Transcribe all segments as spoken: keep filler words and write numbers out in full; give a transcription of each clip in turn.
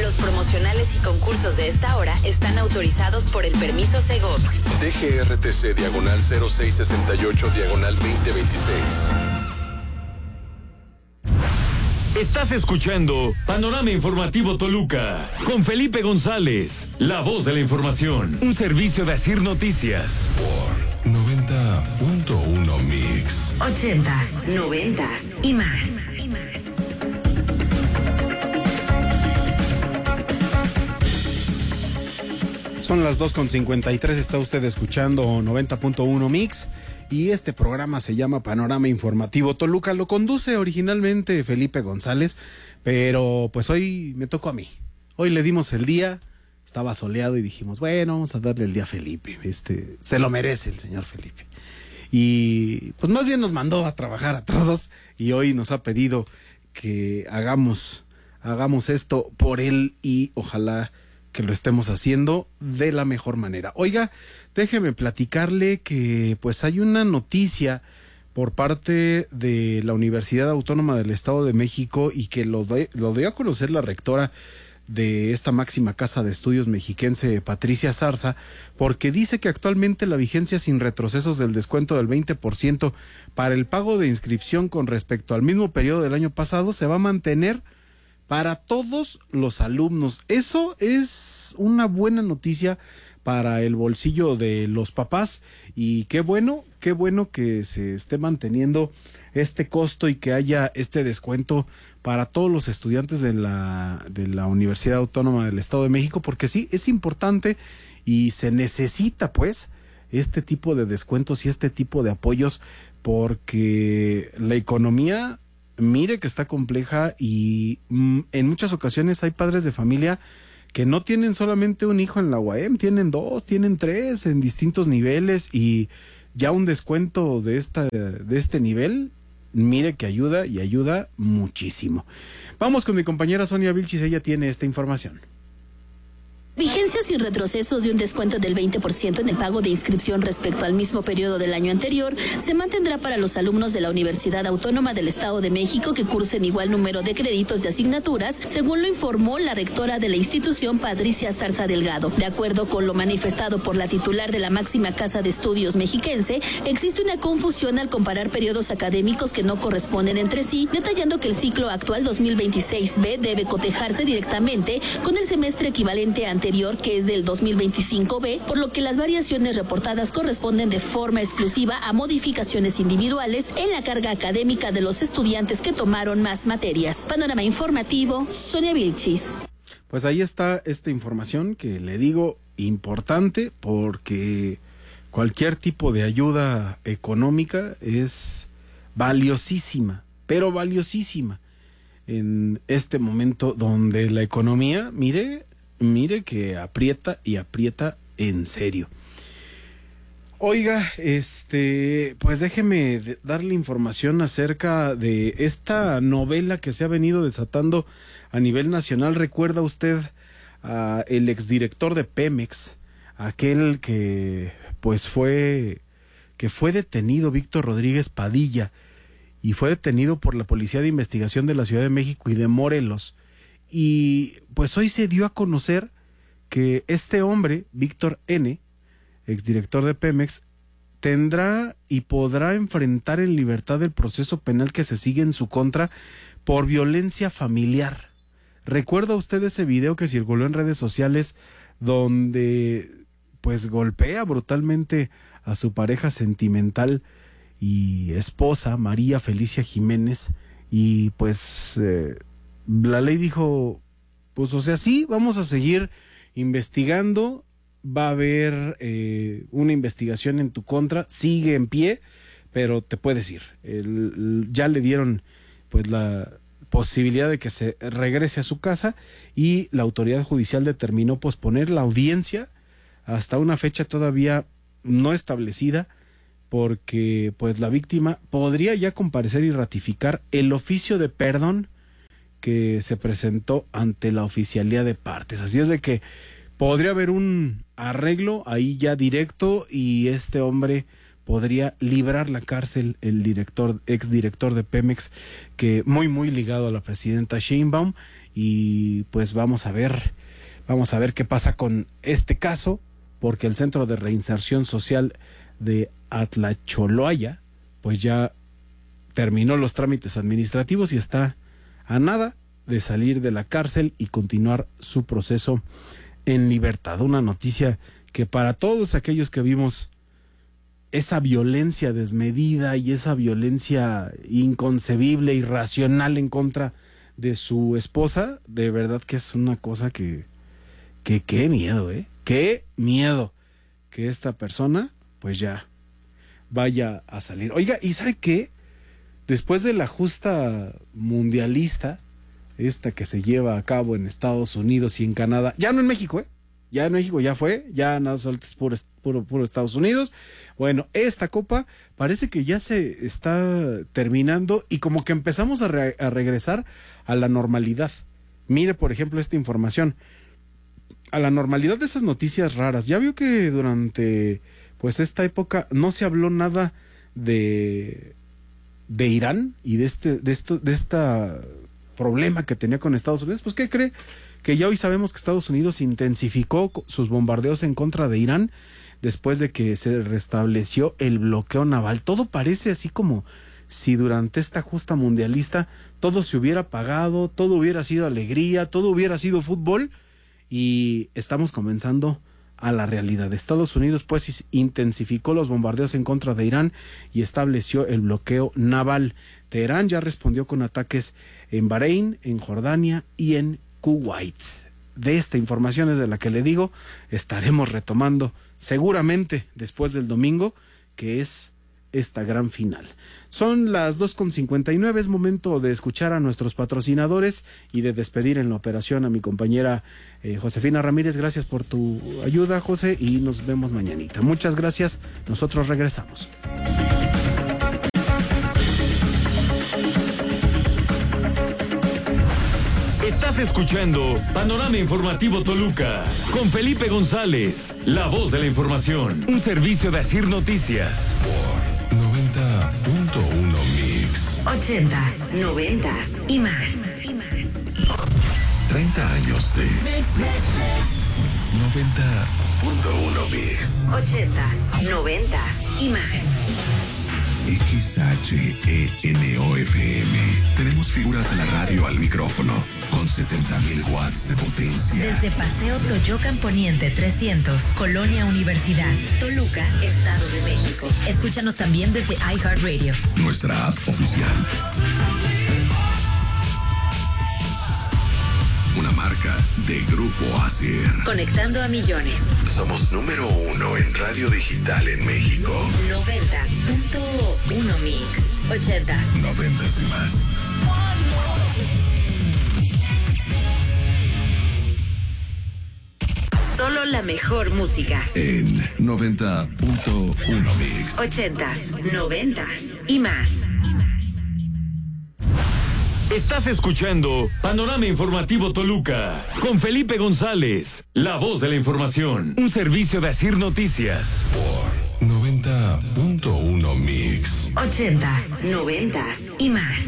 Los promocionales y concursos de esta hora están autorizados por el permiso Segov. D G R T C diagonal cero seis sesenta y ocho diagonal veinte veintiséis. Estás escuchando Panorama Informativo Toluca con Felipe González, la voz de la información, un servicio de Asir Noticias. Por noventa punto uno Mix. Ochentas, noventas y más. Son las dos con cincuenta y tres, está usted escuchando noventa punto uno Mix y este programa se llama Panorama Informativo Toluca. Lo conduce originalmente Felipe González, pero pues hoy me tocó a mí. Hoy le dimos el día, estaba soleado y dijimos, bueno, vamos a darle el día a Felipe, este, se lo merece el señor Felipe. Y pues más bien nos mandó a trabajar a todos y hoy nos ha pedido que hagamos, hagamos esto por él y ojalá que lo estemos haciendo de la mejor manera. Oiga, déjeme platicarle que pues hay una noticia por parte de la Universidad Autónoma del Estado de México y que lo, de, lo dio a conocer la rectora de esta máxima casa de estudios mexiquense, Patricia Zarza, porque dice que actualmente la vigencia sin retrocesos del descuento del veinte por ciento para el pago de inscripción con respecto al mismo periodo del año pasado se va a mantener para todos los alumnos. Eso es una buena noticia para el bolsillo de los papás y qué bueno, qué bueno que se esté manteniendo este costo y que haya este descuento para todos los estudiantes de la, de la Universidad Autónoma del Estado de México, porque sí, es importante y se necesita pues este tipo de descuentos y este tipo de apoyos porque la economía, mire que está compleja y mm, en muchas ocasiones hay padres de familia que no tienen solamente un hijo en la U A M, tienen dos, tienen tres en distintos niveles y ya un descuento de esta, de este nivel, mire que ayuda y ayuda muchísimo. Vamos con mi compañera Sonia Vilchis, ella tiene esta información. Vigencia sin retrocesos de un descuento del veinte por ciento en el pago de inscripción respecto al mismo periodo del año anterior se mantendrá para los alumnos de la Universidad Autónoma del Estado de México que cursen igual número de créditos y asignaturas, según lo informó la rectora de la institución, Patricia Zarza Delgado. De acuerdo con lo manifestado por la titular de la máxima casa de estudios mexiquense, existe una confusión al comparar periodos académicos que no corresponden entre sí, detallando que el ciclo actual dos mil veintiséis B debe cotejarse directamente con el semestre equivalente anterior, que es del dos mil veinticinco B, por lo que las variaciones reportadas corresponden de forma exclusiva a modificaciones individuales en la carga académica de los estudiantes que tomaron más materias. Panorama Informativo, Sonia Vilchis. Pues ahí está esta información que le digo importante porque cualquier tipo de ayuda económica es valiosísima, pero valiosísima en este momento donde la economía, mire, Mire que aprieta y aprieta en serio. Oiga, este, pues déjeme darle información acerca de esta novela que se ha venido desatando a nivel nacional. ¿Recuerda usted a el exdirector de Pemex, aquel que pues fue que fue detenido, Víctor Rodríguez Padilla, y fue detenido por la Policía de Investigación de la Ciudad de México y de Morelos? Y pues hoy se dio a conocer que este hombre, Víctor N., exdirector de Pemex, tendrá y podrá enfrentar en libertad el proceso penal que se sigue en su contra por violencia familiar. ¿Recuerda usted ese video que circuló en redes sociales donde pues golpea brutalmente a su pareja sentimental y esposa, María Felicia Jiménez? Y pues eh, la ley dijo, pues o sea, sí, vamos a seguir investigando, va a haber eh, una investigación en tu contra, sigue en pie, pero te puedes ir. El, el, ya le dieron pues la posibilidad de que se regrese a su casa y la autoridad judicial determinó posponer la audiencia hasta una fecha todavía no establecida, porque pues la víctima podría ya comparecer y ratificar el oficio de perdón que se presentó ante la oficialía de partes. Así es de que podría haber un arreglo ahí ya directo y este hombre podría librar la cárcel, el director, exdirector de Pemex, que muy muy ligado a la presidenta Sheinbaum, y pues vamos a ver, vamos a ver qué pasa con este caso, porque el Centro de Reinserción Social de Atlacholoaya pues ya terminó los trámites administrativos y está a nada de salir de la cárcel y continuar su proceso en libertad. Una noticia que para todos aquellos que vimos esa violencia desmedida y esa violencia inconcebible, irracional en contra de su esposa, de verdad que es una cosa que, que qué miedo, ¿eh? Qué miedo que esta persona pues ya vaya a salir. Oiga, ¿y sabe qué? Después de la justa mundialista, esta que se lleva a cabo en Estados Unidos y en Canadá, ya no en México, ¿eh? Ya en México ya fue, ya nada sueltas puro, puro, puro Estados Unidos. Bueno, esta copa parece que ya se está terminando y como que empezamos a, re, a regresar a la normalidad. Mire, por ejemplo, esta información. A la normalidad de esas noticias raras. Ya vio que durante pues esta época no se habló nada de, de Irán y de este, de esto, de esta problema que tenía con Estados Unidos. Pues, ¿qué cree? Que ya hoy sabemos que Estados Unidos intensificó sus bombardeos en contra de Irán después de que se restableció el bloqueo naval. Todo parece así como si durante esta justa mundialista todo se hubiera apagado, todo hubiera sido alegría, todo hubiera sido fútbol, y estamos comenzando a la realidad. Estados Unidos pues intensificó los bombardeos en contra de Irán y estableció el bloqueo naval. Teherán ya respondió con ataques en Bahrein, en Jordania y en Kuwait. De esta información es de la que le digo, estaremos retomando seguramente después del domingo, que es esta gran final. Son las dos con cincuenta y nueve, es momento de escuchar a nuestros patrocinadores y de despedir en la operación a mi compañera eh, Josefina Ramírez. Gracias por tu ayuda, José, y nos vemos mañanita. Muchas gracias, nosotros regresamos. Estás escuchando Panorama Informativo Toluca con Felipe González, la voz de la información, un servicio de Asir Noticias. Por noventa punto uno Mix. Ochentas, noventas y más. treinta años de noventa punto uno Mix. Ochentas, noventas y más. X H E N O F M. Tenemos figuras de la radio al micrófono con setenta mil watts de potencia. Desde Paseo Toyocan Poniente trescientos, Colonia Universidad, Toluca, Estado de México. Escúchanos también desde iHeartRadio. Nuestra app oficial. Una marca de Grupo Asir. Conectando a millones. Somos número uno en radio digital en México. noventa punto uno Mix. Ochentas. Noventas y más. Solo la mejor música. En noventa punto uno Mix. Ochentas, noventas y más. Estás escuchando Panorama Informativo Toluca con Felipe González, la voz de la información, un servicio de Asir Noticias. Por noventa punto uno Mix. Ochentas, noventas y más.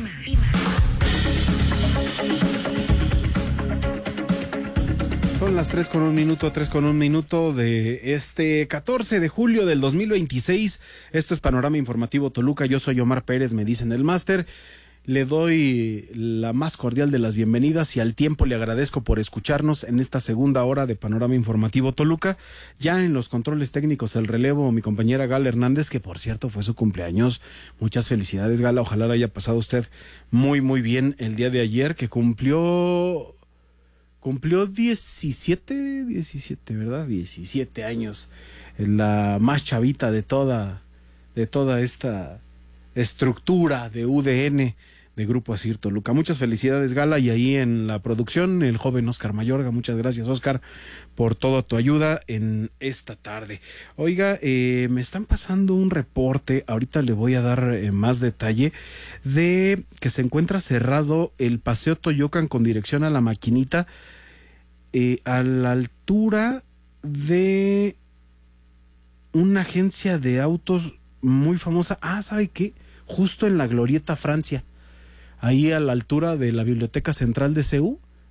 Son las tres con un minuto, tres con un minuto de este catorce de julio del dos mil veintiséis. Esto es Panorama Informativo Toluca. Yo soy Omar Pérez, me dicen el máster. Le doy la más cordial de las bienvenidas y al tiempo le agradezco por escucharnos en esta segunda hora de Panorama Informativo Toluca. Ya en los controles técnicos el relevo mi compañera Gala Hernández, que por cierto fue su cumpleaños. Muchas felicidades, Gala, ojalá la haya pasado usted muy muy bien el día de ayer, que cumplió cumplió diecisiete, diecisiete, ¿verdad? diecisiete años, la más chavita de toda de toda esta estructura de U D N de Grupo Asir Toluca. Muchas felicidades, Gala, y ahí en la producción el joven Oscar Mayorga. Muchas gracias, Oscar, por toda tu ayuda en esta tarde. Oiga, eh, me están pasando un reporte, ahorita le voy a dar eh, más detalle, de que se encuentra cerrado el Paseo Toyocan con dirección a La Maquinita, eh, a la altura de una agencia de autos muy famosa. Ah, ¿sabe qué? Justo en la Glorieta Francia, ahí a la altura de la Biblioteca Central de C E U,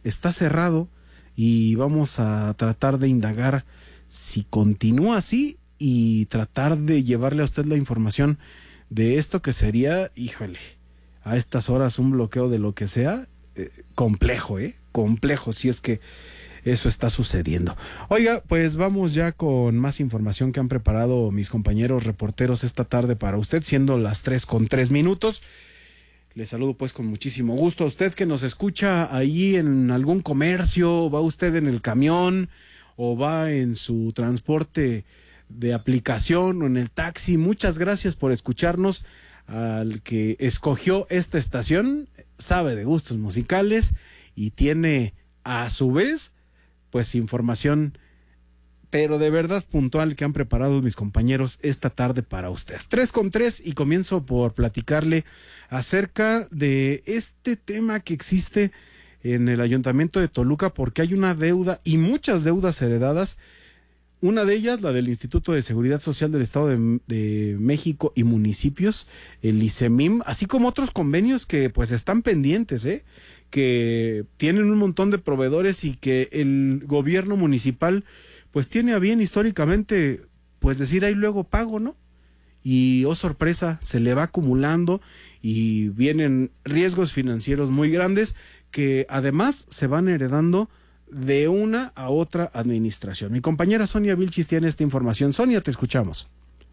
está cerrado y vamos a tratar de indagar si continúa así y tratar de llevarle a usted la información de esto que sería, híjole, a estas horas un bloqueo de lo que sea, eh, complejo, ¿eh? Complejo, si es que eso está sucediendo. Oiga, pues vamos ya con más información que han preparado mis compañeros reporteros esta tarde para usted, siendo las tres con tres minutos. Les saludo pues con muchísimo gusto a usted que nos escucha ahí en algún comercio, va usted en el camión o va en su transporte de aplicación o en el taxi. Muchas gracias por escucharnos. Al que escogió esta estación sabe de gustos musicales y tiene a su vez pues información pero de verdad puntual que han preparado mis compañeros esta tarde para usted. Tres con tres y comienzo por platicarle acerca de este tema que existe en el Ayuntamiento de Toluca, porque hay una deuda y muchas deudas heredadas. Una de ellas, la del Instituto de Seguridad Social del Estado de, de México y municipios, el ICEMIM, así como otros convenios que pues están pendientes, ¿eh? que tienen un montón de proveedores y que el gobierno municipal pues tiene a bien históricamente pues decir ahí luego pago, ¿no? Y oh sorpresa, se le va acumulando y vienen riesgos financieros muy grandes que además se van heredando de una a otra administración. Mi compañera Sonia Vilchis tiene esta información. Sonia, te escuchamos.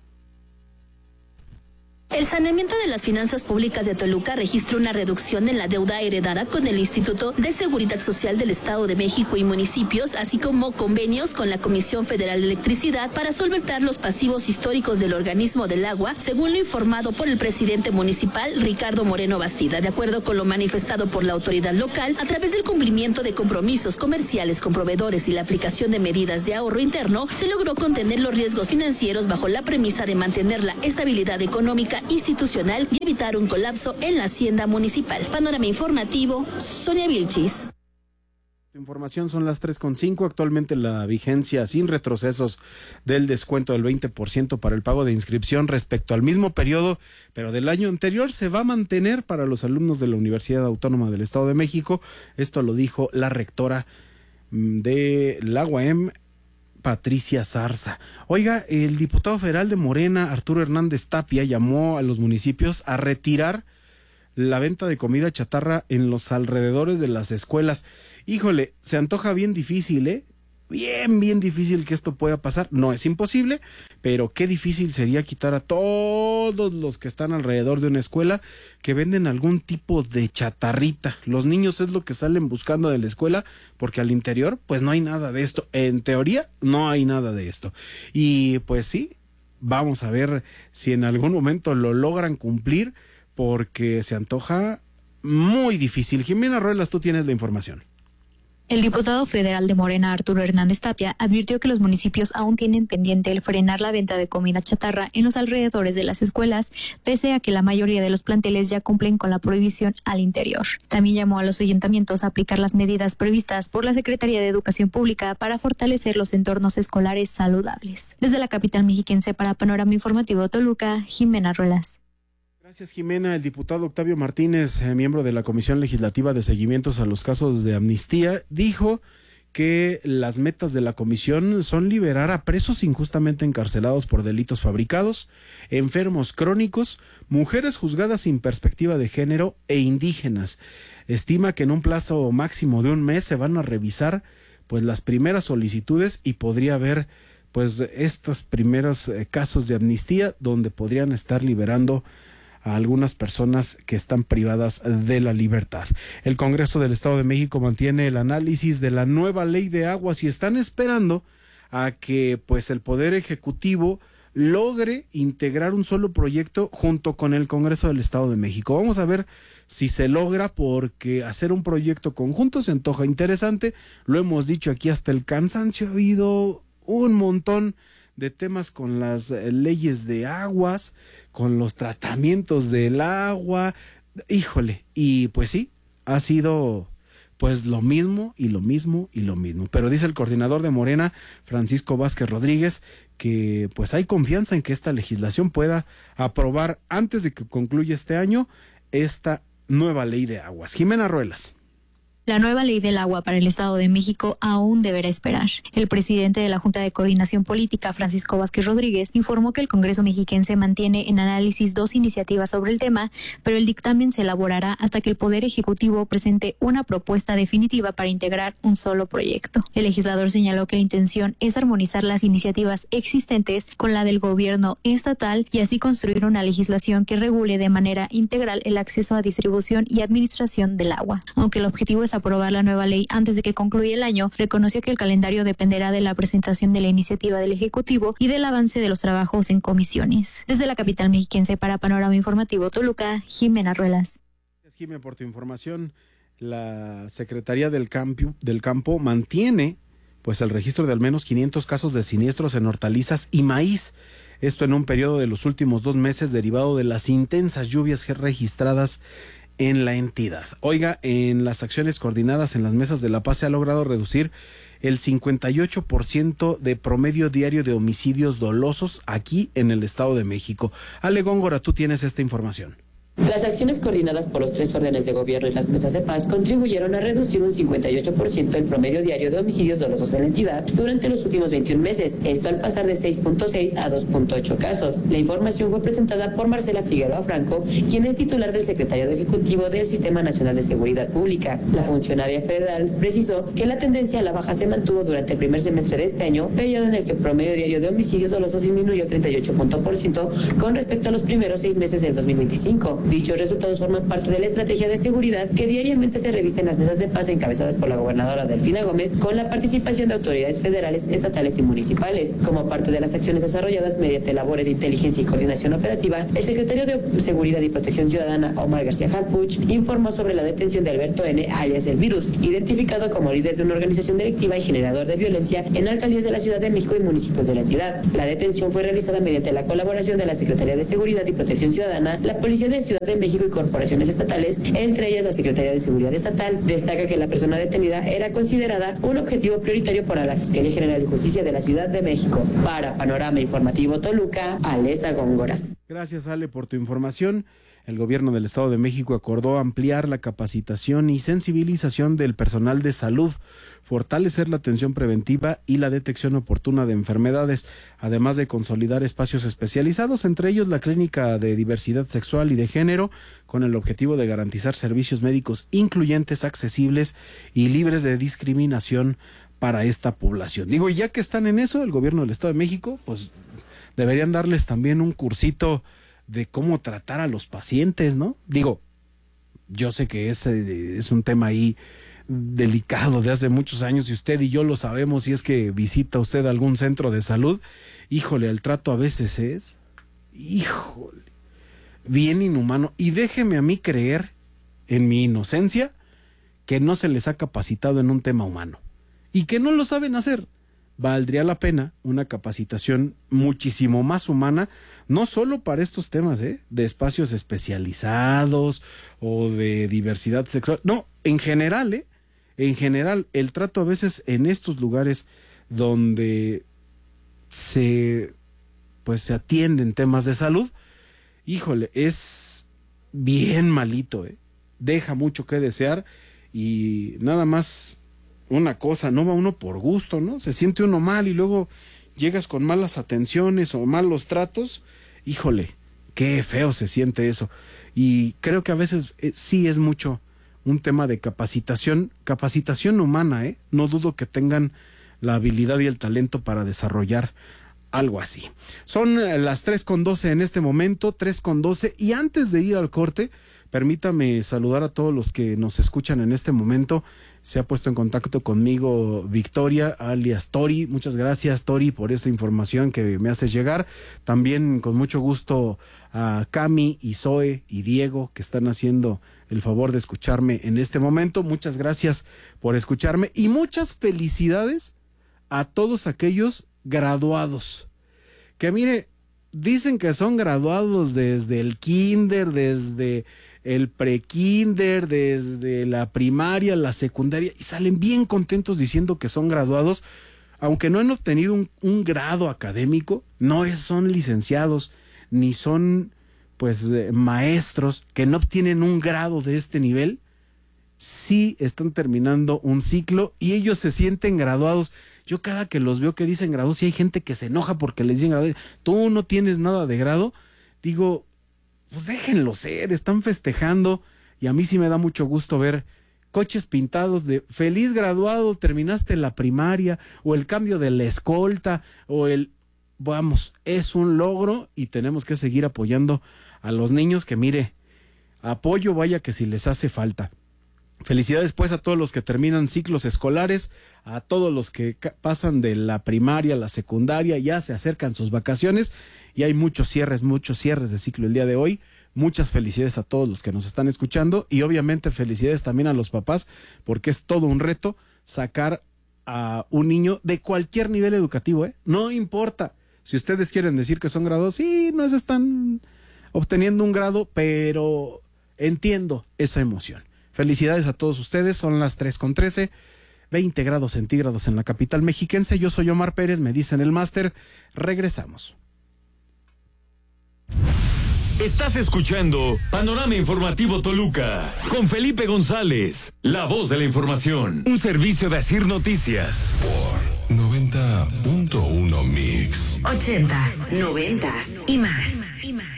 El saneamiento de las finanzas públicas de Toluca registra una reducción en la deuda heredada con el Instituto de Seguridad Social del Estado de México y municipios, así como convenios con la Comisión Federal de Electricidad para solventar los pasivos históricos del organismo del agua, según lo informado por el presidente municipal, Ricardo Moreno Bastida. De acuerdo con lo manifestado por la autoridad local, a través del cumplimiento de compromisos comerciales con proveedores y la aplicación de medidas de ahorro interno, se logró contener los riesgos financieros bajo la premisa de mantener la estabilidad económica institucional y evitar un colapso en la hacienda municipal. Panorama informativo, Sonia Vilchis. Información son las tres con cinco. Actualmente la vigencia sin retrocesos del descuento del veinte por ciento para el pago de inscripción respecto al mismo periodo, pero del año anterior, se va a mantener para los alumnos de la Universidad Autónoma del Estado de México. Esto lo dijo la rectora de la U A M, Patricia Zarza. Oiga, el diputado federal de Morena, Arturo Hernández Tapia, llamó a los municipios a retirar la venta de comida chatarra en los alrededores de las escuelas. Híjole, se antoja bien difícil, ¿eh? Bien, bien difícil que esto pueda pasar. No es imposible, pero qué difícil sería quitar a todos los que están alrededor de una escuela que venden algún tipo de chatarrita. Los niños es lo que salen buscando de la escuela, porque al interior pues no hay nada de esto. En teoría no hay nada de esto. Y pues sí, vamos a ver si en algún momento lo logran cumplir, porque se antoja muy difícil. Jimena Ruelas, tú tienes la información. El diputado federal de Morena, Arturo Hernández Tapia, advirtió que los municipios aún tienen pendiente el frenar la venta de comida chatarra en los alrededores de las escuelas, pese a que la mayoría de los planteles ya cumplen con la prohibición al interior. También llamó a los ayuntamientos a aplicar las medidas previstas por la Secretaría de Educación Pública para fortalecer los entornos escolares saludables. Desde la capital mexiquense para Panorama Informativo Toluca, Jimena Ruelas. Gracias, Jimena. El diputado Octavio Martínez, eh, miembro de la Comisión Legislativa de Seguimientos a los Casos de Amnistía, dijo que las metas de la comisión son liberar a presos injustamente encarcelados por delitos fabricados, enfermos crónicos, mujeres juzgadas sin perspectiva de género e indígenas. Estima que en un plazo máximo de un mes se van a revisar pues las primeras solicitudes y podría haber pues estos primeros eh, casos de amnistía donde podrían estar liberando a algunas personas que están privadas de la libertad. El Congreso del Estado de México mantiene el análisis de la nueva ley de aguas y están esperando a que pues el Poder Ejecutivo logre integrar un solo proyecto junto con el Congreso del Estado de México. Vamos a ver si se logra, porque hacer un proyecto conjunto se antoja interesante. Lo hemos dicho aquí hasta el cansancio, ha habido un montón de temas con las leyes de aguas, con los tratamientos del agua, híjole, y pues sí, ha sido pues lo mismo y lo mismo y lo mismo. Pero dice el coordinador de Morena, Francisco Vázquez Rodríguez, que pues hay confianza en que esta legislación pueda aprobar antes de que concluya este año esta nueva ley de aguas. Jimena Ruelas. La nueva ley del agua para el Estado de México aún deberá esperar. El presidente de la Junta de Coordinación Política, Francisco Vázquez Rodríguez, informó que el Congreso mexiquense mantiene en análisis dos iniciativas sobre el tema, pero el dictamen se elaborará hasta que el Poder Ejecutivo presente una propuesta definitiva para integrar un solo proyecto. El legislador señaló que la intención es armonizar las iniciativas existentes con la del gobierno estatal y así construir una legislación que regule de manera integral el acceso a distribución y administración del agua. Aunque el objetivo es aprobar la nueva ley antes de que concluya el año, reconoció que el calendario dependerá de la presentación de la iniciativa del Ejecutivo y del avance de los trabajos en comisiones. Desde la capital mexiquense para Panorama Informativo Toluca, Jimena Ruelas. Gracias, Jimena, por tu información. La Secretaría del Campo, del Campo mantiene pues el registro de al menos quinientos casos de siniestros en hortalizas y maíz. Esto en un periodo de los últimos dos meses derivado de las intensas lluvias registradas en la entidad. Oiga, en las acciones coordinadas en las mesas de la paz se ha logrado reducir el cincuenta y ocho por ciento de promedio diario de homicidios dolosos aquí en el Estado de México. Ale Góngora, tú tienes esta información. Las acciones coordinadas por los tres órdenes de gobierno y las mesas de paz contribuyeron a reducir un cincuenta y ocho por ciento el promedio diario de homicidios dolosos en la entidad durante los últimos veintiún meses, esto al pasar de seis punto seis a dos punto ocho casos. La información fue presentada por Marcela Figueroa Franco, quien es titular del Secretariado Ejecutivo del Sistema Nacional de Seguridad Pública. La funcionaria federal precisó que la tendencia a la baja se mantuvo durante el primer semestre de este año, periodo en el que el promedio diario de homicidios dolosos disminuyó treinta y ocho por ciento con respecto a los primeros seis meses del dos mil veinticinco. Dichos resultados forman parte de la estrategia de seguridad que diariamente se revisa en las mesas de paz encabezadas por la gobernadora Delfina Gómez, con la participación de autoridades federales, estatales y municipales. Como parte de las acciones desarrolladas mediante labores de inteligencia y coordinación operativa, el secretario de Seguridad y Protección Ciudadana, Omar García Harfuch, informó sobre la detención de Alberto N., alias El Virus, identificado como líder de una organización delictiva y generador de violencia en alcaldías de la Ciudad de México y municipios de la entidad. La detención fue realizada mediante la colaboración de la Secretaría de Seguridad y Protección Ciudadana, la Policía de Ciudad de México y corporaciones estatales, entre ellas la Secretaría de Seguridad Estatal. Destaca que la persona detenida era considerada un objetivo prioritario para la Fiscalía General de Justicia de la Ciudad de México. Para Panorama Informativo Toluca, Alesa Góngora. Gracias, Ale, por tu información. El gobierno del Estado de México acordó ampliar la capacitación y sensibilización del personal de salud, fortalecer la atención preventiva y la detección oportuna de enfermedades, además de consolidar espacios especializados, entre ellos la Clínica de Diversidad Sexual y de Género, con el objetivo de garantizar servicios médicos incluyentes, accesibles y libres de discriminación para esta población. Digo, y ya que están en eso, el gobierno del Estado de México, pues deberían darles también un cursito de cómo tratar a los pacientes, ¿no? Digo, yo sé que ese es un tema ahí delicado de hace muchos años y usted y yo lo sabemos si es que visita usted algún centro de salud. Híjole, el trato a veces es, híjole, bien inhumano. Y déjeme a mí creer, en mi inocencia, que no se les ha capacitado en un tema humano y que no lo saben hacer. Valdría la pena una capacitación muchísimo más humana, no solo para estos temas, ¿eh? de espacios especializados o de diversidad sexual, no, en general, ¿eh? en general, el trato a veces en estos lugares donde se, pues, se atienden temas de salud, híjole, es bien malito, ¿eh? deja mucho que desear y nada más. Una cosa, no va uno por gusto, ¿no? Se siente uno mal y luego llegas con malas atenciones o malos tratos. Híjole, qué feo se siente eso. Y creo que a veces eh, sí es mucho un tema de capacitación, capacitación humana, ¿eh? No dudo que tengan la habilidad y el talento para desarrollar algo así. Son eh, las tres con doce en este momento, tres con doce, y antes de ir al corte, permítame saludar a todos los que nos escuchan en este momento. Se ha puesto en contacto conmigo Victoria, alias Tori. Muchas gracias, Tori, por esta información que me haces llegar. También con mucho gusto a Cami y Zoe y Diego, que están haciendo el favor de escucharme en este momento. Muchas gracias por escucharme y muchas felicidades a todos aquellos graduados. Que mire, dicen que son graduados desde el kinder, desde el pre-kinder, desde la primaria, la secundaria, y salen bien contentos diciendo que son graduados, aunque no han obtenido un, un grado académico, no es, son licenciados, ni son pues eh, maestros, que no obtienen un grado de este nivel, sí están terminando un ciclo y ellos se sienten graduados. Yo cada que los veo que dicen graduados, y hay gente que se enoja porque les dicen graduados, tú no tienes nada de grado, digo, pues déjenlo ser, están festejando, y a mí sí me da mucho gusto ver coches pintados de feliz graduado, terminaste la primaria, o el cambio de la escolta, o el... Vamos, es un logro y tenemos que seguir apoyando a los niños que, mire, apoyo vaya que si les hace falta. Felicidades pues a todos los que terminan ciclos escolares, a todos los que pasan de la primaria a la secundaria, ya se acercan sus vacaciones y hay muchos cierres, muchos cierres de ciclo el día de hoy. Muchas felicidades a todos los que nos están escuchando y obviamente felicidades también a los papás, porque es todo un reto sacar a un niño de cualquier nivel educativo, ¿eh? No importa. Si ustedes quieren decir que son graduados, sí, no se están obteniendo un grado, pero entiendo esa emoción. Felicidades a todos ustedes, son las tres con trece, veinte grados centígrados en la capital mexiquense. Yo soy Omar Pérez, me dicen el máster. Regresamos. Estás escuchando Panorama Informativo Toluca con Felipe González, la voz de la información, un servicio de Asir Noticias. Por noventa punto uno Mix. Ochentas, noventas y más. Y más.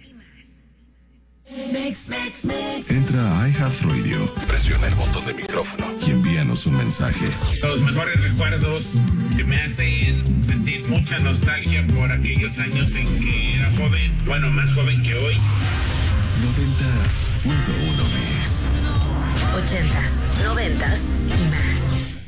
Mix, mix, mix. Entra a iHeartRadio, presiona el botón de micrófono y envíanos un mensaje. Los mejores recuerdos que me hacen sentir mucha nostalgia por aquellos años en que era joven, bueno, más joven que hoy. noventa punto uno Mix. Ochentas, noventas y más.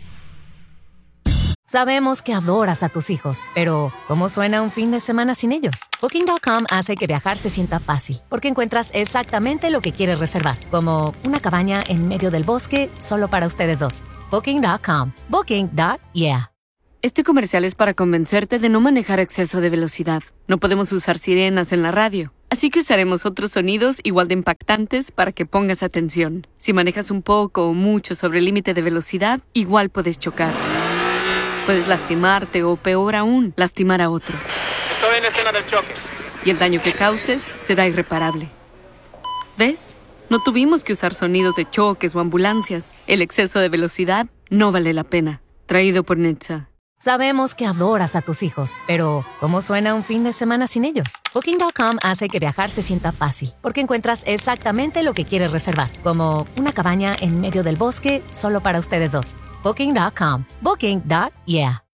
Sabemos que adoras a tus hijos, pero ¿cómo suena un fin de semana sin ellos? Booking punto com hace que viajar se sienta fácil, porque encuentras exactamente lo que quieres reservar, como una cabaña en medio del bosque solo para ustedes dos. Booking punto com. Booking. Yeah. Este comercial es para convencerte de no manejar a exceso de velocidad. No podemos usar sirenas en la radio, así que usaremos otros sonidos igual de impactantes para que pongas atención. Si manejas un poco o mucho sobre el límite de velocidad, igual puedes chocar. Puedes lastimarte o, peor aún, lastimar a otros. Estoy en la escena del choque. Y el daño que causes será irreparable. ¿Ves? No tuvimos que usar sonidos de choques o ambulancias. El exceso de velocidad no vale la pena. Traído por Netza. Sabemos que adoras a tus hijos, pero ¿cómo suena un fin de semana sin ellos? Booking punto com hace que viajar se sienta fácil, porque encuentras exactamente lo que quieres reservar, como una cabaña en medio del bosque solo para ustedes dos. Booking punto com. Booking. Yeah.